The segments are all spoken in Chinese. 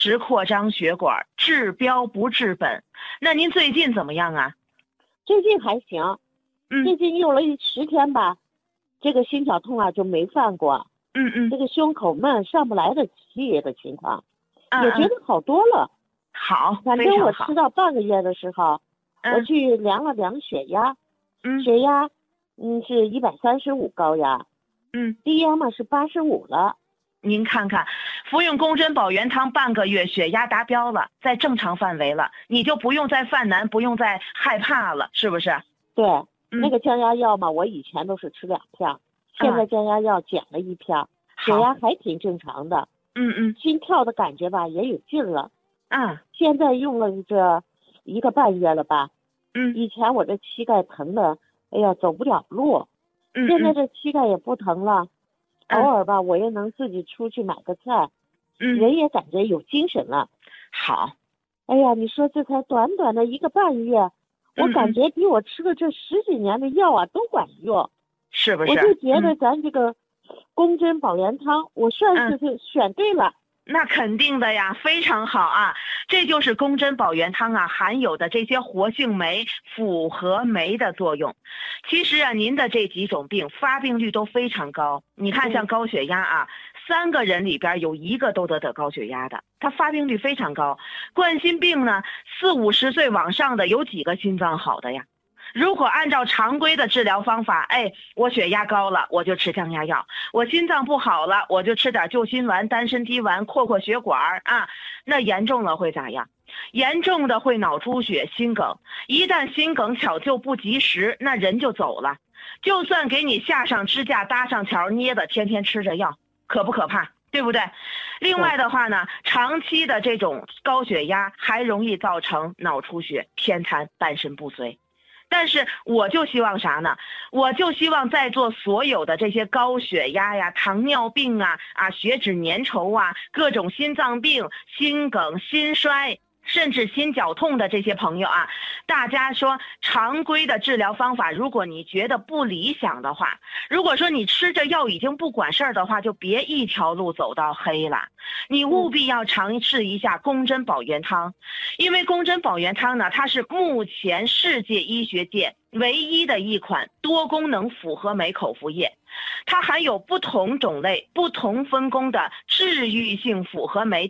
直扩张血管，治标不治本。那您最近怎么样啊？ 最近还行，最近用了10天吧，这个心绞痛啊就没犯过。这个胸口闷上不来的气的情况，也觉得好多了。 好， 反正我吃到半个月的时候，我去量了量血压，血压是135高压，低压嘛是85了。 您看看，服用公针保元汤半个月，血压达标了，在正常范围了，你就不用再犯难，不用再害怕了，是不是？ 对，那个降压药嘛，我以前都是吃2片，现在降压药减了1片，血压还挺正常的。心跳的感觉吧也有劲了。现在用了这1个半月了吧。以前我这膝盖疼的，哎呀走不了路。现在这膝盖也不疼了。偶尔吧，我也能自己出去买个菜，人也感觉有精神了。 好， 哎呀，你说这才短短的1个半月，我感觉比我吃的这10几年的药啊都管用， 是不是？ 我就觉得咱这个公针保元汤，我算是选对了。 那肯定的呀，非常好啊！这就是公针保元汤啊含有的这些活性酶、复合酶的作用。其实啊，您的这几种病发病率都非常高。你看，像高血压啊，3个人里边有1个都得高血压的，它发病率非常高。冠心病呢，40、50岁往上的有几个心脏好的呀？如果按照常规的治疗方法，我血压高了，我就吃降压药；我心脏不好了，我就吃点救心丸、丹参滴丸，扩血管啊。那严重了会咋样？严重的会脑出血、心梗。一旦心梗抢救不及时，那人就走了。就算给你下上支架、搭上桥、捏的，天天吃着药，可不可怕？对不对？另外的话呢，长期的这种高血压还容易造成脑出血、偏瘫、半身不遂。但是我就希望啥呢？我就希望在座所有的这些高血压呀、糖尿病啊、血脂粘稠啊、各种心脏病、心梗、心衰，甚至心绞痛的这些朋友啊，大家说常规的治疗方法，如果你觉得不理想的话，如果说你吃着药已经不管事儿的话，就别一条路走到黑了。你务必要尝试一下公针保元汤，因为公针保元汤呢，它是目前世界医学界唯一的一款多功能复合酶口服液，它含有不同种类、不同分工的治愈性复合酶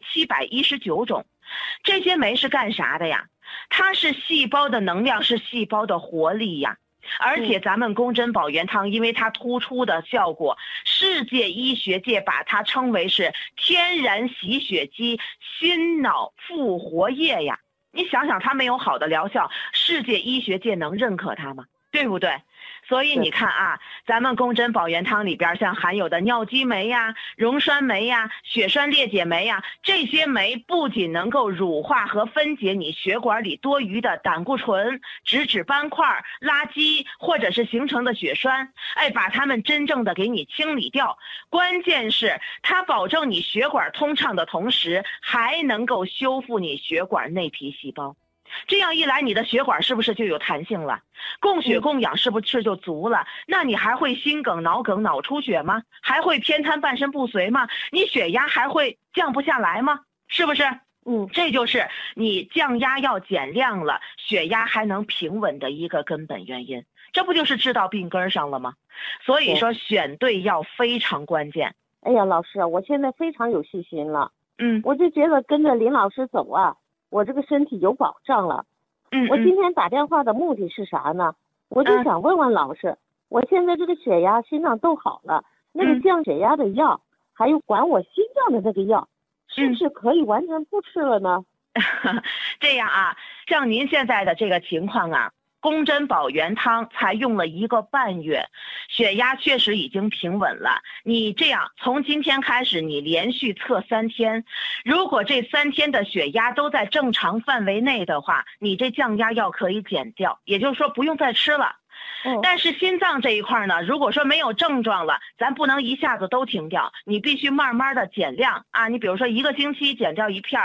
719种。这些酶是干啥的呀？它是细胞的能量，是细胞的活力呀。而且咱们公针保元汤因为它突出的效果，世界医学界把它称为是天然洗血机、心脑复活液呀。你想想，它没有好的疗效，世界医学界能认可它吗？对不对？所以你看啊，咱们公针保元汤里边像含有的尿激酶呀、溶栓酶呀、血栓裂解酶呀，这些酶不仅能够乳化和分解你血管里多余的胆固醇、脂质斑块、垃圾或者是形成的血栓，把它们真正的给你清理掉。关键是它保证你血管通畅的同时，还能够修复你血管内皮细胞。这样一来，你的血管是不是就有弹性了？供血供氧是不是就足了？那你还会心梗、脑梗、脑出血吗？还会偏瘫、半身不遂吗？你血压还会降不下来吗？是不是？这就是你降压药减量了，血压还能平稳的一个根本原因。这不就是治到病根上了吗？所以说选对药非常关键。 哎呀，老师，我现在非常有信心了。我就觉得跟着林老师走啊，我这个身体有保障了。我今天打电话的目的是啥呢？我就想问问老师，我现在这个血压、心脏都好了，那个降血压的药，还有管我心脏的那个药，是不是可以完全不吃了呢？ 这样啊，像您现在的这个情况啊，公针保元汤才用了1个半月，血压确实已经平稳了。你这样从今天开始，你连续测3天，如果这3天的血压都在正常范围内的话，你这降压药可以减掉，也就是说不用再吃了。但是心脏这一块呢，如果说没有症状了，咱不能一下子都停掉，你必须慢慢的减量啊。你比如说1个星期减掉1片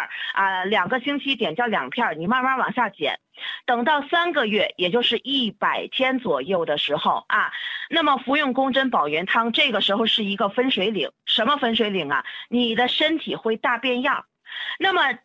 2个星期减掉2片，你慢慢往下减，等到3个月，也就是100天左右的时候啊，那么服用公针保元汤，这个时候是一个分水岭。什么分水岭啊？你的身体会大变样。 那么